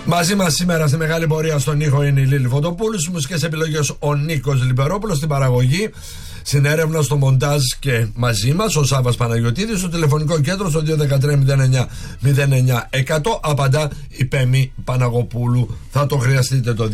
Μαζί μας σήμερα στη μεγάλη πορεία στον ήχο είναι η Λίλη Φωτοπούλου. Στις μουσικές επιλογές ο Νίκος Λιπερόπουλος. Στην παραγωγή, στην έρευνα, στο μοντάζ και μαζί μας ο Σάββας Παναγιωτίδης. Στο τηλεφωνικό κέντρο στο 213-09-09-100 απαντά η Πέμη Παναγοπούλου. Θα το χρειαστείτε το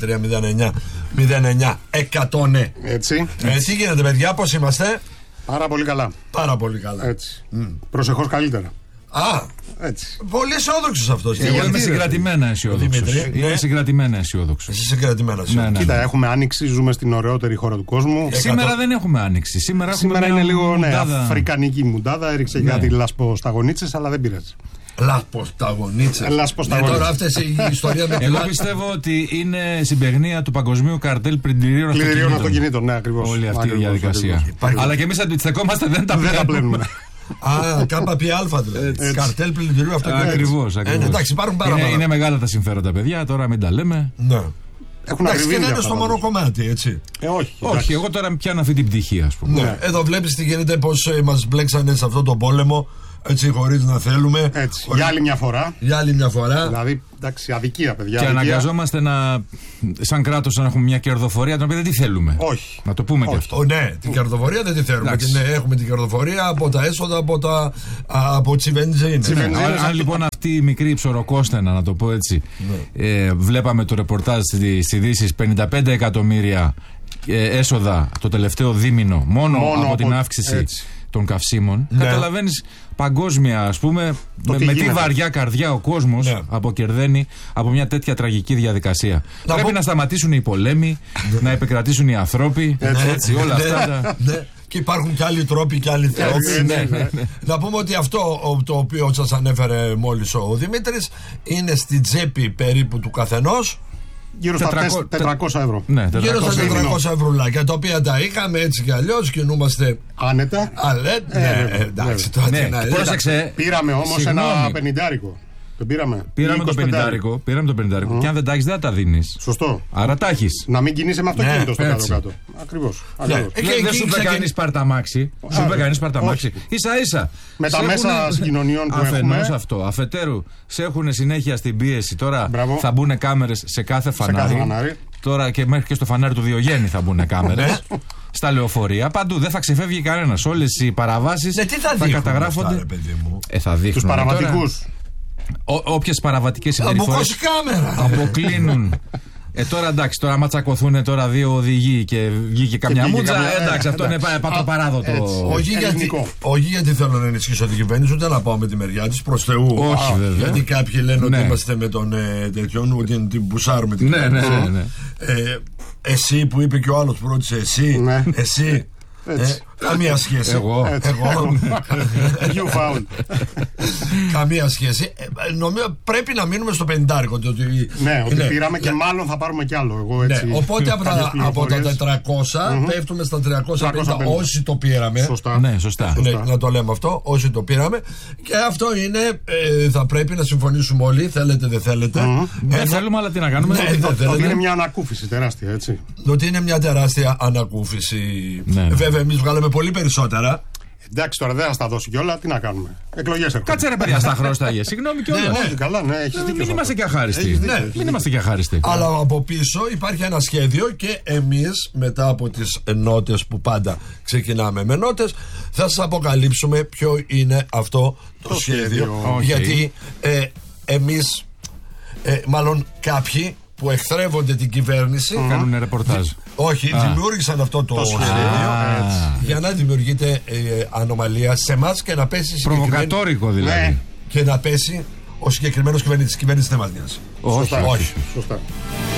213-09-09-100. Ναι. Έτσι. Τι γίνεται, παιδιά, πώς είμαστε? Πάρα πολύ καλά. Πάρα πολύ καλά. Έτσι. Προσεχώς καλύτερα. Α, έτσι. Πολύ αισιόδοξος αυτός. Εγώ είμαι συγκρατημένα αισιόδοξος. Είμαι συγκρατημένα αισιόδοξος. Εσύ συγκρατημένα αισιόδοξος. Ναι. Κοίτα, έχουμε άνοιξη, ζούμε στην ωραιότερη χώρα του κόσμου. Σήμερα δεν έχουμε άνοιξη. Σήμερα είναι λίγο αφρικανική μουντάδα. Έριξε κάτι λασποσταγονίτσες, αλλά δεν πειράζει. Λασποσταγονίτσες. Τώρα αυτές η ιστορία με εγώ πιστεύω ότι είναι συμπαιγνία του παγκοσμίου καρτέλ πλυντηρίων αυτοκινήτων. Ναι, ακριβώς. Όλη αυτή η διαδικασία. Αλλά και εμείς αντιστεκόμαστε, δεν τα πλένουμε. ΚΑΠΑ δηλαδή. Καρτέλ πλυντηρίου αυτοκινήτων. Ακριβώς. Εντάξει, υπάρχουν πάρα πολλά. Είναι μεγάλα τα συμφέροντα, παιδιά, τώρα μην τα λέμε. Ναι. Έχουν και δεν είναι στο μόνο κομμάτι, έτσι. Όχι, εγώ τώρα πιάνω αυτή την πτυχή, ας πούμε. Ναι. Εδώ βλέπεις τι γίνεται, πως μας μπλέξανε σε αυτόν τον πόλεμο. Έτσι, χωρίς να θέλουμε. Έτσι. Για άλλη μια φορά. Δηλαδή, εντάξει, αδικία, παιδιά. Και αναγκαζόμαστε σαν κράτος να έχουμε μια κερδοφορία, την οποία δεν τη θέλουμε. Όχι. Να το πούμε και αυτό. Ναι, την κερδοφορία δεν τη θέλουμε. Έχουμε την κερδοφορία από τα έσοδα, από τις βενζίνες. Αν λοιπόν αυτή η μικρή ψωροκόστενα, να το πω έτσι, βλέπαμε το ρεπορτάζ στις ειδήσεις 55 εκατομμύρια έσοδα το τελευταίο δίμηνο μόνο από την αύξηση των καυσίμων. Ναι. Καταλαβαίνεις παγκόσμια, ας πούμε, με τι βαριά καρδιά ο κόσμος αποκερδαίνει από μια τέτοια τραγική διαδικασία. Πρέπει να σταματήσουν οι πολέμοι, να επικρατήσουν οι ανθρώποι, έτσι, όλα αυτά. Και υπάρχουν και άλλοι τρόποι και άλλοι τρόποι. Να πούμε ότι αυτό το οποίο σας ανέφερε μόλις ο Δημήτρης είναι στη τσέπη περίπου του καθενός. Γύρω στα 400 ευρώ. Ναι, γύρω στα 400 ευρουλάκια, τα οποία τα είχαμε έτσι κι αλλιώς, κινούμαστε άνετα. Εντάξει, τώρα τι να πρόσεξε. Πήραμε όμως ένα 50άρικο. Πήραμε το 50άρικο και αν δεν τα έχεις δεν τα δίνεις. Σωστό. Άρα τα έχεις. Να μην κινείσαι με αυτοκίνητο στο κάτω-κάτω. Ακριβώς. Δεν σου είπε κανείς παρταμάξι. Σου είπε κανείς παρταμάξι. Ίσα-ίσα. Με τα μέσα συγκοινωνιών που έχουμε. Αφενός αυτό. Αφετέρου, σε έχουν συνέχεια στην πίεση. Τώρα θα μπουν κάμερες σε κάθε φανάρι. Τώρα και μέχρι και στο φανάρι του Διογέννη θα μπουν κάμερες. Στα λεωφορεία, παντού δεν θα ξεφεύγει κανένας. Όλες οι παραβάσεις θα καταγράφονται. Θα δείχνουν. Τους παραβατικούς. Όποιες παραβατικές συμπεριφορές αποκλίνουν. Τώρα εντάξει, τώρα άμα τσακωθούν τώρα δύο οδηγοί και βγήκε καμιά μούτσα, εντάξει, αυτό είναι πατροπαράδοτο. Όχι γιατί θέλω να ενισχύσω την κυβέρνηση, ούτε να πάω με τη μεριά της, προς Θεού. Όχι, βέβαια. Γιατί κάποιοι λένε ότι είμαστε με τον τέτοιον, ότι την μπουσάρουμε την κυβέρνηση. Εσύ που είπε και ο άλλος που ρώτησε, εσύ. Καμία σχέση. Εγώ. You found. Καμία σχέση. Νομίζω πρέπει να μείνουμε στο 50άρικο. Ναι, ότι πήραμε και μάλλον θα πάρουμε κι άλλο. Οπότε από τα 400 πέφτουμε στα 350 όσοι το πήραμε. Σωστά. Να το λέμε αυτό, όσοι το πήραμε. Και αυτό είναι, θα πρέπει να συμφωνήσουμε όλοι. Θέλετε, δεν θέλετε. Δεν θέλουμε, αλλά τι να κάνουμε. Ότι είναι μια ανακούφιση τεράστια, έτσι. Ότι είναι μια τεράστια ανακούφιση. Βέβαια, εμείς βγάλαμε πολύ περισσότερα. Εντάξει, τώρα δεν θα τα δώσει κιόλα, τι να κάνουμε. Εκλογές έρχονται. Κάτσε ρε παιδιά στα χρωστάγια. Συγγνώμη κιόλα. Όχι, καλά, ναι, έχεις δίκιο. Μην είμαστε και αχάριστοι. Μην είμαστε και αχάριστοι. Αλλά από πίσω υπάρχει ένα σχέδιο και εμείς μετά από τις νότες που πάντα ξεκινάμε με νότες, θα σας αποκαλύψουμε ποιο είναι αυτό το σχέδιο. Γιατί εμείς, μάλλον κάποιοι που εχθρεύονται την κυβέρνηση κάνουν ρεπορτάζ. Όχι, δημιούργησαν αυτό το σχέδιο για να δημιουργείται ανομαλία σε εμάς και να πέσει προβοκατόρικο δηλαδή. Και να πέσει ο συγκεκριμένος κυβέρνητης. Κυβέρνηση δεν μας νοιάζει. Όχι. Σωστά.